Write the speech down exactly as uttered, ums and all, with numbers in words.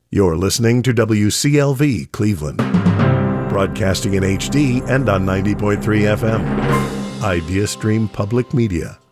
You're listening to W C L V Cleveland, broadcasting in H D and on ninety point three F M. Idea Stream Public Media.